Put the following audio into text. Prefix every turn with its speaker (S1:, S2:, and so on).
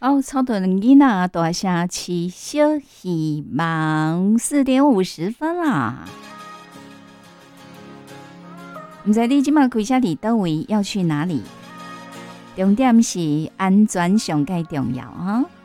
S1: 哦，超多人囡仔大声起小希望4:50啦。唔知你今麦开车伫倒位，要去哪里？重点是安全上介重要啊！